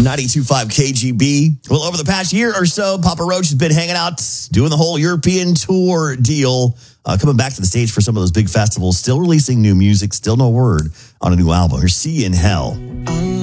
92.5 KGB. Well, over the past year or so, Papa Roach has been hanging out, doing the whole European tour deal, coming back to the stage for some of those big festivals, still releasing new music, still no word on a new album. Here's See You in Hell.